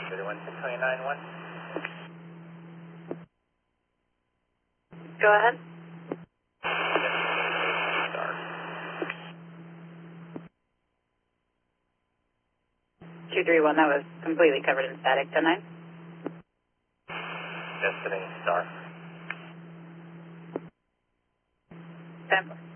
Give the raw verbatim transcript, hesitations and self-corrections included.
thirty-one six nine one. Go ahead. Star. two three one, that was completely covered in static. ten nine. Destiny Star. ten four.